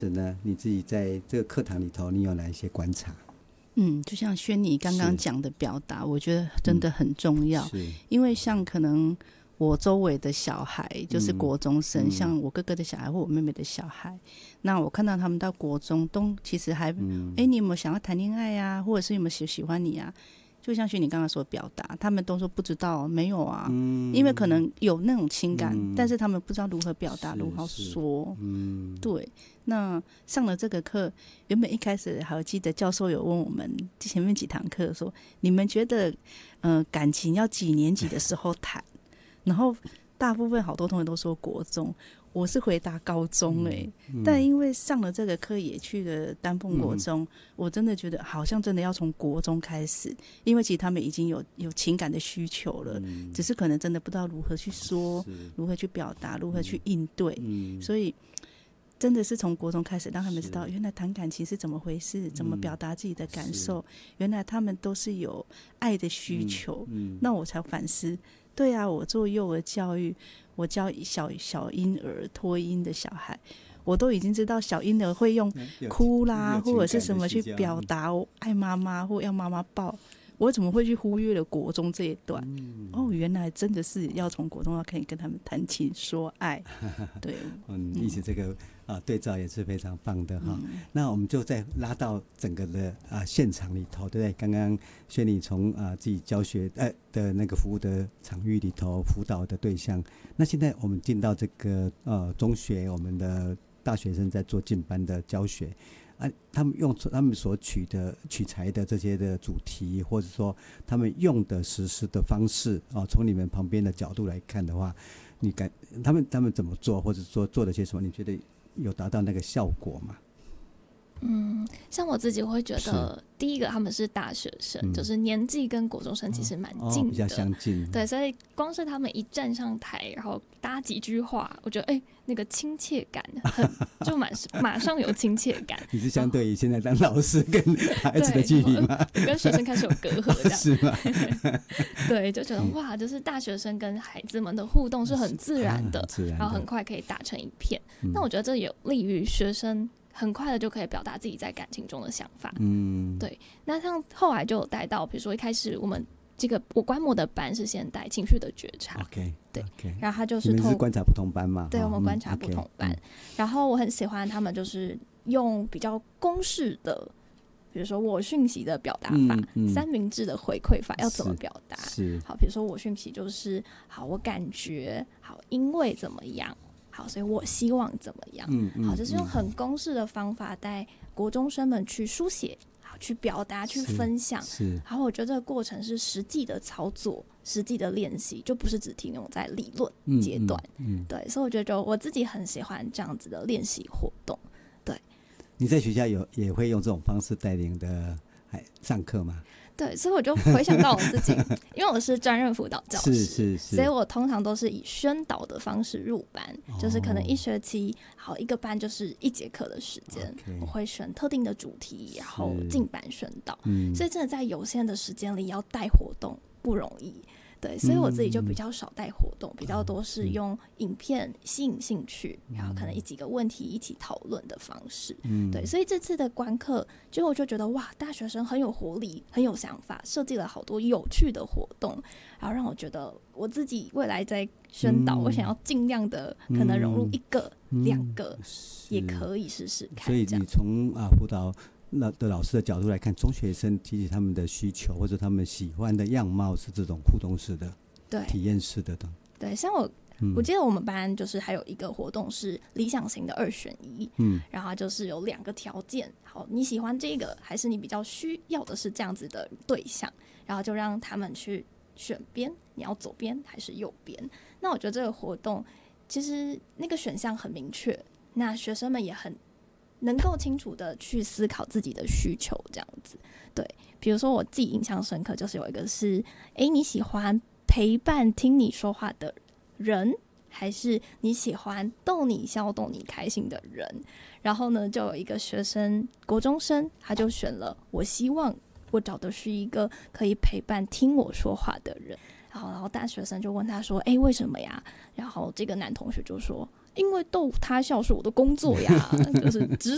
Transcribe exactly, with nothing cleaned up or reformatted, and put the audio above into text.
呢，你自己在这个课堂里头，你有哪一些观察？ 嗯，就像轩妮刚刚讲的表达，我觉得真的很重要。嗯、因为像可能我周围的小孩就是国中生、嗯，像我哥哥的小孩或我妹妹的小孩，那我看到他们到国中都其实还，哎、嗯欸，你有没有想要谈恋爱啊？或者是有没有喜喜欢你啊？就像轩妮刚刚所表达，他们都说不知道，没有啊、嗯，因为可能有那种情感、嗯，但是他们不知道如何表达，如何说。嗯，对。那上了这个课，原本一开始还有记得教授有问我们前面几堂课说，你们觉得，呃，感情要几年级的时候谈？然后大部分好多同学都说国中。我是回答高中哎、欸嗯嗯，但因为上了这个课也去了丹凤国中、嗯，我真的觉得好像真的要从国中开始，因为其实他们已经有有情感的需求了、嗯，只是可能真的不知道如何去说，如何去表达，如何去应对，嗯、所以真的是从国中开始让他们知道，原来谈感情是怎么回事，怎么表达自己的感受，原来他们都是有爱的需求，嗯嗯、那我才反思。对啊，我做幼儿教育，我教小小婴儿托婴的小孩，我都已经知道小婴儿会用哭啦或者是什么去表达我爱妈妈或要妈妈抱，我怎么会去忽略了国中这一段、嗯、哦，原来真的是要从国中要可以跟他们谈情说爱。对， 嗯，意思这个啊对照也是非常棒的哈、嗯。那我们就再拉到整个的啊现场里头，对不对？刚刚轩妮从啊自己教学呃的那个服务的场域里头辅导的对象，那现在我们进到这个呃中学，我们的大学生在做进班的教学。啊，他们用他们所取的取材的这些的主题，或者说他们用的实施的方式啊，从你们旁边的角度来看的话，你感他们他们怎么做，或者说做了些什么？你觉得有达到那个效果吗？ 嗯，像我自己会觉得，第一个他们是大学生、嗯，就是年纪跟国中生其实蛮近的、哦，比较相近。 对，所以光是他们一站上台，然后搭几句话，我觉得哎、欸，那个亲切感很就马马上有亲切感。 你是相对于现在当老师跟孩子的距离吗？ 跟学生开始有隔阂，这样是吗？ 对，就觉得哇，就是大学生跟孩子们的互动是很自然的， 自然的， 然后很快可以打成一片。嗯、那我觉得这有利于学生。很快的就可以表达自己在感情中的想法。嗯，对。那像后来就有带到，比如说一开始我们这个我观摩的班是先带情绪的觉察。 OK， 对。 Okay. 然后他就是你们是观察不同班嘛？ 对，我们观察不同班。嗯 okay. 然后我很喜欢他们就是用比较公式的，比如说我讯息的表达法，嗯嗯、三明治的回馈法要怎么表达？ 是。 好，比如说我讯息就是好，我感觉好，因为怎么样。好，所以我希望怎么样？嗯嗯、好，就是用很公式的方法带国中生们去书写，好，去表达，去分享。 是。 然后我觉得这个过程是实际的操作，实际的练习，就不是只停留在理论阶段。嗯嗯、对，所以我觉得我自己很喜欢这样子的练习活动。对。 你在学校有也会用这种方式带领的上课吗？ 对，所以我就回想到我自己，因为我是专任辅导教师， 是是是， 所以我通常都是以宣导的方式入班，哦、就是可能一学期好一个班就是一节课的时间， okay, 我会选特定的主题，然后进班宣导，嗯、所以真的在有限的时间里要带活动不容易。对，所以我自己就比较少带活动，嗯、比较多是用影片吸引兴趣，嗯、然后可能一几个问题一起讨论的方式。嗯，对，所以这次的观课，就我就觉得哇，大学生很有活力，很有想法，设计了好多有趣的活动，然后让我觉得我自己未来在宣导，嗯、我想要尽量的可能融入一个、嗯、两个，也可以试试看。 所以你从啊辅导那的老师的角度来看，中学生提起他们的需求或者他们喜欢的样貌是这种互动式的、 对体验式的。 对，像我、嗯、我记得我们班就是还有一个活动是理想型的二选一，嗯，然后就是有两个条件，好，你喜欢这个还是你比较需要的是这样子的对象，然后就让他们去选边，你要左边还是右边？那我觉得这个活动其实那个选项很明确，那学生们也很能够清楚的去思考自己的需求，这样子。对，比如说我自己印象深刻，就是有一个是，哎，你喜欢陪伴听你说话的人，还是你喜欢逗你笑、逗你开心的人？然后呢，就有一个学生，国中生，他就选了，我希望我找的是一个可以陪伴听我说话的人。然后，然后大学生就问他说，哎，为什么呀？然后这个男同学就说，因为逗他笑是我的工作呀，就是指